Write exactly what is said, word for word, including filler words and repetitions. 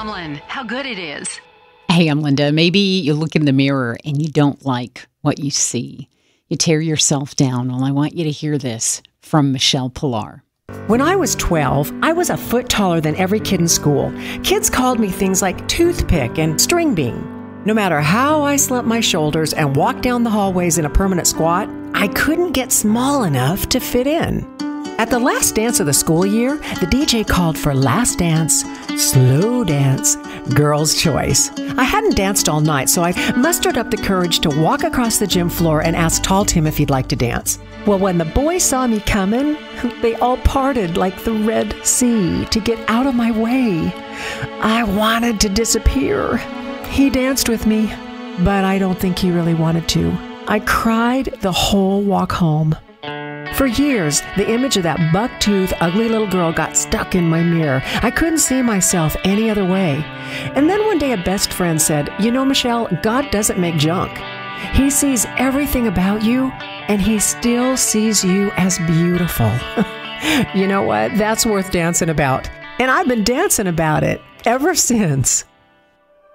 Tomlin, how good it is. Hey, I'm Linda. Maybe you look in the mirror and you don't like what you see. You tear yourself down. Well, I want you to hear this from Michelle Pilar. When I was twelve, I was a foot taller than every kid in school. Kids called me things like toothpick and string bean. No matter how I slumped my shoulders and walked down the hallways in a permanent squat, I couldn't get small enough to fit in. At the last dance of the school year, the D J called for Last Dance, Slow Dance, Girls' Choice. I hadn't danced all night, so I mustered up the courage to walk across the gym floor and ask Tall Tim if he'd like to dance. Well, when the boys saw me coming, they all parted like the Red Sea to get out of my way. I wanted to disappear. He danced with me, but I don't think he really wanted to. I cried the whole walk home. For years, the image of that buck-toothed, ugly little girl got stuck in my mirror. I couldn't see myself any other way. And then one day a best friend said, "You know, Michelle, God doesn't make junk. He sees everything about you, and he still sees you as beautiful." You know what? That's worth dancing about. And I've been dancing about it ever since.